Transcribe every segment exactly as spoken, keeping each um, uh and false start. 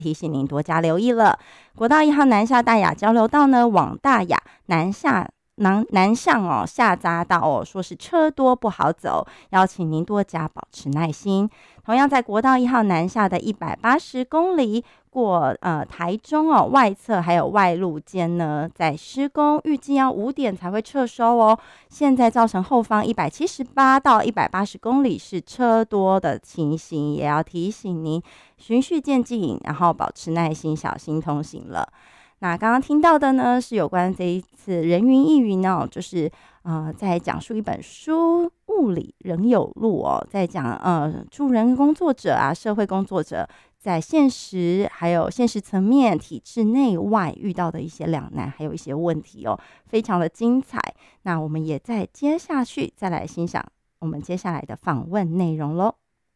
提醒您多加留意了。国道一号南下大雅交流道呢，往大雅南下南南向哦下匝道哦，说是车多不好走，邀请您多加保持耐心。同样在国道一号南下的一百八十公里过呃台中哦外侧还有外路间呢，在施工，预计要五点才会撤收哦。现在造成后方一百七十八到一百八十公里是车多的情形，也要提醒您循序渐进，然后保持耐心，小心通行了。那刚刚听到的呢，是有关这一次人云亦云哦，就是呃，在讲述一本书《雾里仍有路》哦，在讲呃助人工作者啊，社会工作者在现实还有现实层面、体制内外遇到的一些两难，还有一些问题哦，非常的精彩。那我们也在接下去再来欣赏我们接下来的访问内容咯。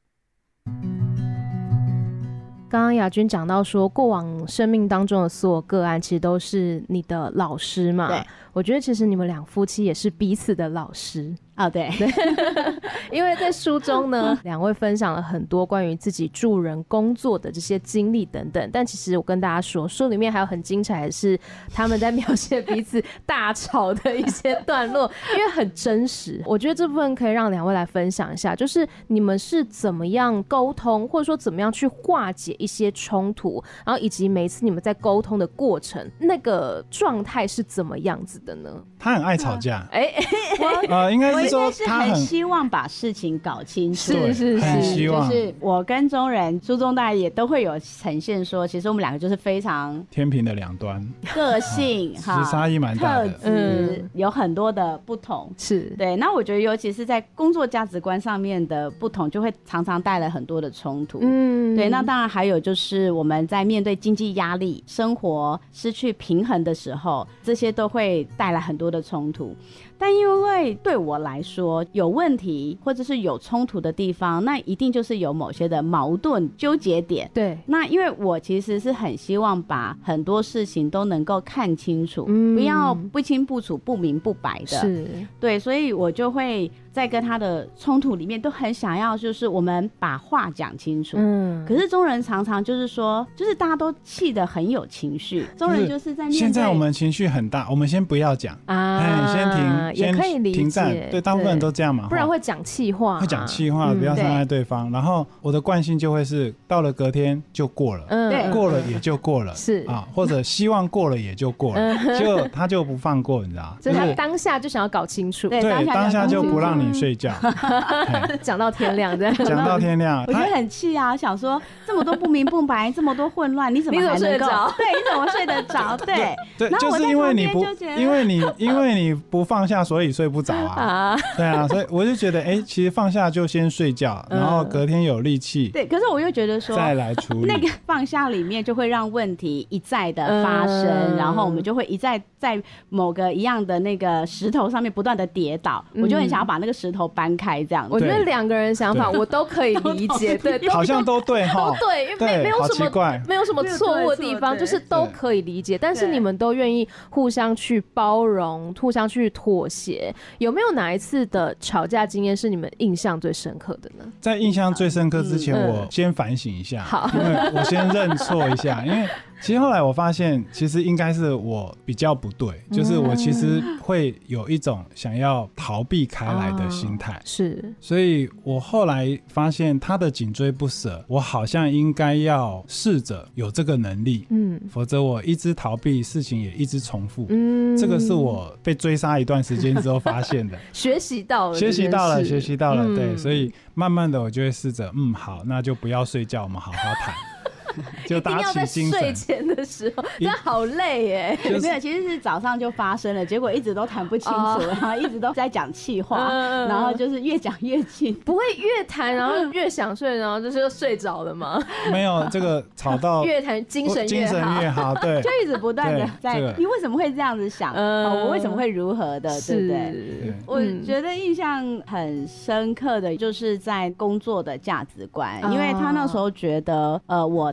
刚刚雅君讲到说，过往生命当中的所有个案，其实都是你的老师嘛。 对， 我觉得其实你们两夫妻也是彼此的老师。 哦，对， 因为在书中呢，两位分享了很多关于自己助人工作的这些经历等等。但其实我跟大家说，书里面还有很精彩的是他们在描写彼此大吵的一些段落，因为很真实。我觉得这部分可以让两位来分享一下，就是你们是怎么样沟通，或者说怎么样去化解一些冲突，然后以及每一次你们在沟通的过程，那个状态是怎么样子的呢？ 他很爱吵架， 哎、 我呃，应该我是说应该是他很很希望把事情搞清楚， 是是很是， 希望就是我跟中人书中大家也都会有呈现说，其实我们两个就是非常天平的两端， 个性哈， 时差异蛮大的， 特质、 嗯、 有很多的不同。 是对，那我觉得尤其是在工作价值观上面的不同，就会常常带来很多的冲突。 嗯， 对，那当然还有就是我们在面对经济压力、生活失去平衡的时候，这些都会带来很多的冲突。但因为对我来说，有问题或者是有冲突的地方，那一定就是有某些的矛盾纠结点。 对， 那因为我其实是很希望把很多事情都能够看清楚， 嗯、 不要不清不楚、不明不白的。 是， 对，所以我就会在跟他的冲突里面都很想要，就是我们把话讲清楚。嗯，可是中人常常就是说，就是大家都气得很有情绪，中人就是在面对。 现在我们情绪很大，我们先不要讲啊，哎，先停。 也可以理解， 停战，对，大部分人都这样嘛， 不然会讲气话、啊， 会讲气话，不要伤害对方。嗯、然后我的惯性就会是，到了隔天就过了，嗯，过了也就过了， 是啊，或者希望过了也就过了，就他就不放过，你知道？ 所以他当下就想要搞清楚， 对，当下就不让你睡觉， 讲到天亮，这样讲到天亮， 我就很气啊，想说这么多不明不白，这么多混乱，你怎么还能够？对，你怎么睡得着？对， 对，就是因为你不，因为你因为你不放下。所以睡不着啊，对啊，所以我就觉得，哎、欸，其实放下就先睡觉，然后隔天有力气、嗯。 对，可是我又觉得说， 再来处理那个放下里面就会让问题一再的发生，嗯、然后我们就会一再在某个一样的那个石头上面不断的跌倒、嗯，我就很想要把那个石头搬开，这样子。 我觉得两个人想法我都可以理解，对， 好像都对哈， 都对，因为没有什么没有什么错误的地方，就是都可以理解，但是你们都愿意互相去包容，互相去妥协。有没有哪一次的吵架经验是你们印象最深刻的呢？ 在印象最深刻之前，嗯、我先反省一下，好，因为我先认错一下，因为。其实后来我发现，其实应该是我比较不对，就是我其实会有一种想要逃避开来的心态、哦， 是， 所以我后来发现他的紧追不舍，我好像应该要试着有这个能力，嗯，否则我一直逃避，事情也一直重复，嗯，这个是我被追杀一段时间之后发现的， 学习到了， 学习到了，学习到了，嗯、对，所以慢慢的我就会试着，嗯，好，那就不要睡觉，我们好好谈。就打起精神， 一定要在睡前的时候，但好累耶。 就是、没有，其实是早上就发生了，结果一直都谈不清楚，哦、然后一直都在讲气话、嗯，然后就是越讲越气， 不会越谈然后越想睡，然后就是又睡着了吗？ 没有，这个吵到越谈精神越好， 精神越好，对， 就一直不断的在、這個，你为什么会这样子想？嗯哦、我为什么会如何的，对不对？我觉得印象很深刻的就是在工作的价值观，嗯、因为他那时候觉得，呃，我太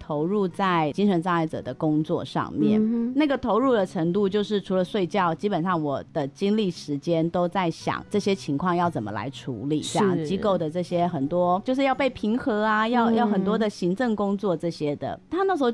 投入在精神障碍者的工作上面、嗯、那个投入的程度就是除了睡觉，基本上我的精力时间都在想这些情况要怎么来处理，这样机构的这些很多就是要被评核啊，要、嗯、要很多的行政工作这些的。他那时候